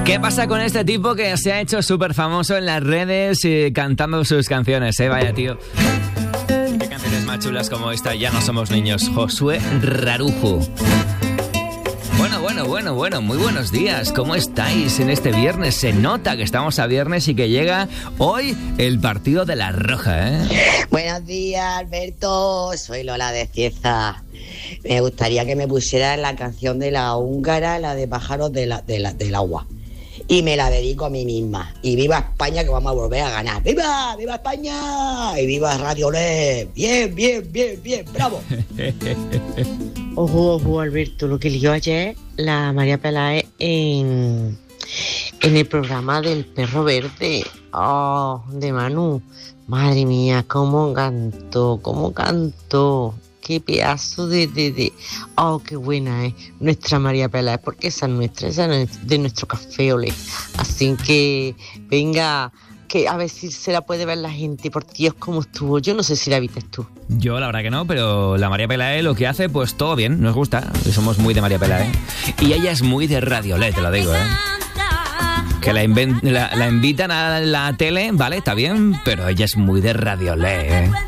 ¿Qué pasa con este tipo que se ha hecho súper famoso en las redes cantando sus canciones, Vaya, tío. ¿Qué canciones más chulas como esta? Ya no somos niños. Josué Rarujo. Bueno, muy buenos días. ¿Cómo estáis en este viernes? Se nota que estamos a viernes y que llega hoy el partido de la Roja, ¿eh? Buenos días, Alberto. Soy Lola de Cieza. Me gustaría que me pusieran la canción de la húngara, la de Pájaros del Agua. Y me la dedico a mí misma. Y viva España, que vamos a volver a ganar. ¡Viva! ¡Viva España! Y viva Radio LED. Bien, bravo. Ojo, Alberto, lo que lió ayer la María Peláez en el programa del Perro Verde. De Manu. Madre mía, cómo cantó. Qué pedazo de... qué buena es nuestra María Peláez, porque esa es de nuestro café Olé. Así que, venga, que a ver si se la puede ver la gente. Por Dios, cómo estuvo. Yo no sé si la viste tú. Yo la verdad que no, pero la María Peláez lo que hace, pues todo bien, nos gusta. Somos muy de María Peláez. Y ella es muy de Radio LED, te lo digo, ¿eh? Que la invitan a la tele, vale, está bien, pero ella es muy de Radio LED, ¿eh?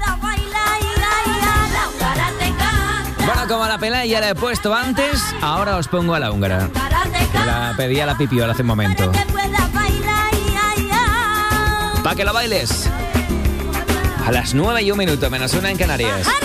Bueno, como la Peláez ya la he puesto antes, ahora os pongo a la húngara. Me la pedí a la Pipiola hace un momento. ¿Para que la bailes? A las 9:01 menos 1 en Canarias.